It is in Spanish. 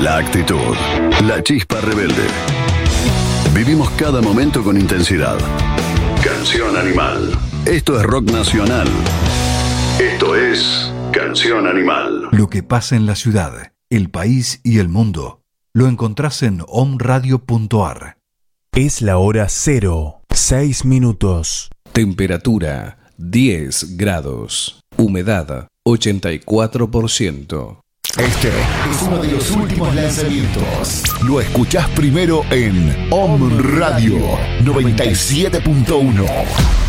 la actitud, la chispa rebelde. Vivimos cada momento con intensidad. Canción Animal. Esto es rock nacional. Esto es Canción Animal. Lo que pasa en la ciudad, el país y el mundo lo encontrás en omradio.ar. Es la hora 0, 6 minutos. Temperatura 10 grados. Humedad 84%. Este es uno de los últimos lanzamientos. Lo escuchás primero en Om Radio 97.1.